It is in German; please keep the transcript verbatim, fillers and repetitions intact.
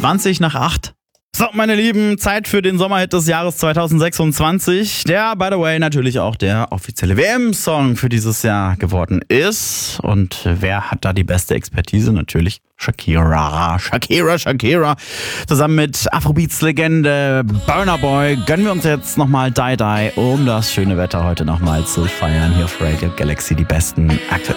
zwanzig nach acht. So, meine Lieben, Zeit für den Sommerhit des Jahres zwanzig sechsundzwanzig, der, by the way, natürlich auch der offizielle W M-Song für dieses Jahr geworden ist. Und wer hat da die beste Expertise? Natürlich Shakira. Shakira, Shakira. Zusammen mit Afrobeats-Legende Burna Boy gönnen wir uns jetzt nochmal Die Die, um das schöne Wetter heute nochmal zu feiern. Hier auf Radio Galaxy die besten aktuellen